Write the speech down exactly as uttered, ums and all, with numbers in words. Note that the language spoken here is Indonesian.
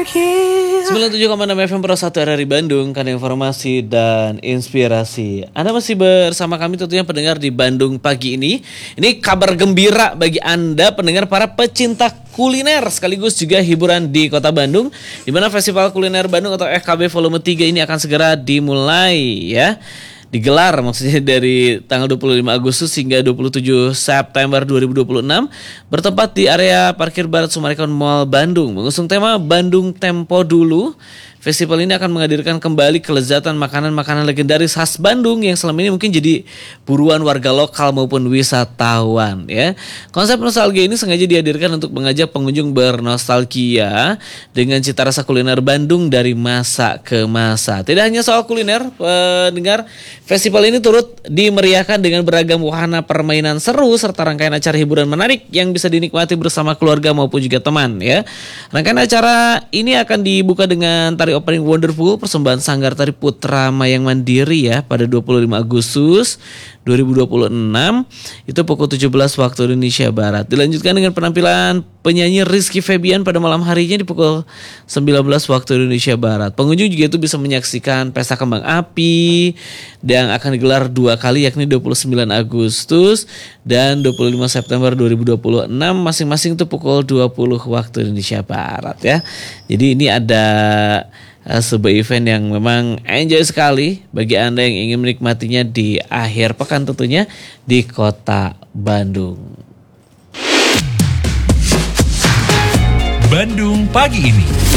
sembilan puluh tujuh koma enam F M Pro satu R R I Bandung, kan informasi dan inspirasi. Anda masih bersama kami tentunya pendengar di Bandung pagi ini. Ini kabar gembira bagi Anda pendengar para pecinta kuliner sekaligus juga hiburan di Kota Bandung, di mana Festival Kuliner Bandung atau F K B Volume tiga ini akan segera dimulai ya. Digelar maksudnya dari tanggal dua puluh lima Agustus hingga dua puluh tujuh September dua ribu dua puluh enam, bertempat di area parkir Barat Sumarekon Mall Bandung. Mengusung tema Bandung Tempo Dulu, festival ini akan menghadirkan kembali kelezatan makanan-makanan legendaris khas Bandung yang selama ini mungkin jadi buruan warga lokal maupun wisatawan ya. Konsep nostalgia ini sengaja dihadirkan untuk mengajak pengunjung bernostalgia dengan cita rasa kuliner Bandung dari masa ke masa. Tidak hanya soal kuliner, pendengar, festival ini turut dimeriahkan dengan beragam wahana permainan seru serta rangkaian acara hiburan menarik yang bisa dinikmati bersama keluarga maupun juga teman ya. Rangkaian acara ini akan dibuka dengan tari opening Wonderful persembahan Sanggar Tari Putra Mayang Mandiri ya pada dua puluh lima Agustus dua ribu dua puluh enam itu pukul tujuh belas waktu Indonesia Barat. Dilanjutkan dengan penampilan penyanyi Rizky Febian pada malam harinya di pukul sembilan belas waktu Indonesia Barat. Pengunjung juga itu bisa menyaksikan pesta kembang api yang akan digelar dua kali yakni dua puluh sembilan Agustus dan dua puluh lima September dua ribu dua puluh enam masing-masing itu pukul dua puluh waktu Indonesia Barat ya. Jadi ini ada uh, sebuah event yang memang enjoy sekali bagi Anda yang ingin menikmatinya di akhir pekan tentunya di Kota Bandung. Bandung pagi ini.